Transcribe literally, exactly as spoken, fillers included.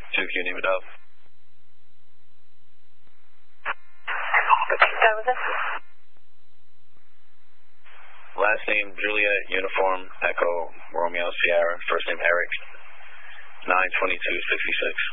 two Q, name it up. That was it. Last name, Juliet, Uniform, Echo, Romeo, Sierra. First name, Eric. nine twenty-two sixty-six.